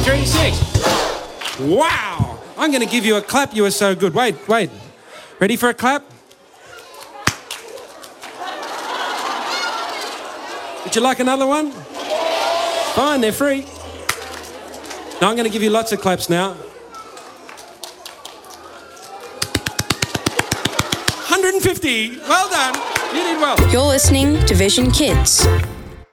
36. Wow. I'm going to give you a clap. You were so good. Wait. Ready for a clap? Would you like another one? Fine, they're free. Now I'm going to give you lots of claps now. 150. Well done. You did well. You're listening to Vision Kids.